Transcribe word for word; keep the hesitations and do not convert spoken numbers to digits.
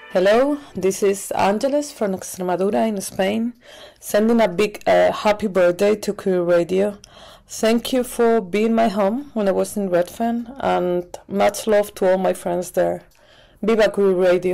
Hello, this is Angeles from Extremadura in Spain, sending a big uh, happy birthday to Queer Radio. Thank you for being my home when I was in Redfern, and much love to all my friends there. Viva Queer Radio!